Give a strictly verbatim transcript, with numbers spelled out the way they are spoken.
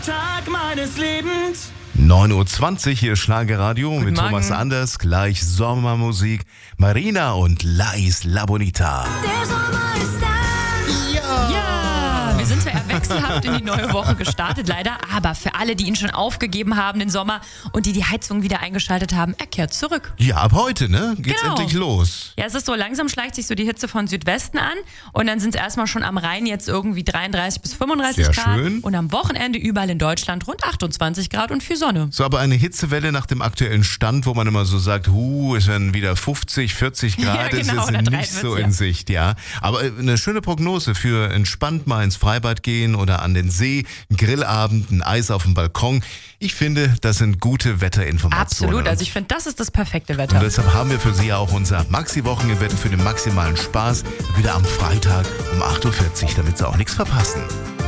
Tag meines Lebens. neun Uhr zwanzig hier Schlagerradio mit Morgen. Thomas Anders, gleich Sommermusik, Marina und Lais La Bonita. Der Sommer ist da. Ja, wir sind zwar eher wechselhaft in die neue Woche gestartet, leider, aber für alle, die ihn schon aufgegeben haben, den Sommer, und die die Heizung wieder eingeschaltet haben, er kehrt zurück. Ja, ab heute, ne? Geht's Genau. endlich los. Ja, es ist so, langsam schleicht sich so die Hitze von Südwesten an und dann sind es erstmal schon am Rhein jetzt irgendwie dreiunddreißig bis fünfunddreißig Sehr Grad schön. und am Wochenende überall in Deutschland rund achtundzwanzig Grad und viel Sonne. So, aber eine Hitzewelle nach dem aktuellen Stand, wo man immer so sagt, huh, es werden wieder fünfzig, vierzig Grad, Ja, ist genau, jetzt da nicht treibt so wird's, in ja. Sicht, ja. Aber äh, eine schöne Prognose für entspannt mal ins Freibad gehen oder an den See, einen Grillabend, ein Eis auf dem Balkon. Ich finde, das sind gute Wetterinformationen. Absolut, also ich finde, das ist das perfekte Und Wetter. deshalb haben wir für Sie ja auch unser Maxi-Wochenende für den maximalen Spaß wieder am Freitag um acht Uhr vierzig, damit Sie auch nichts verpassen.